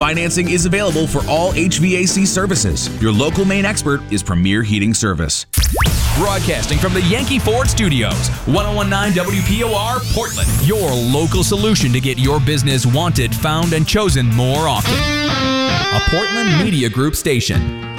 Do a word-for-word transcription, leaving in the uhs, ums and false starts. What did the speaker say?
Financing is available for all H V A C services. Your local Maine expert is Premier Heating Service. Broadcasting from the Yankee Ford Studios, ten nineteen W P O R, Portland. Your local solution to get your business wanted, found, and chosen more often. A Portland Media Group station.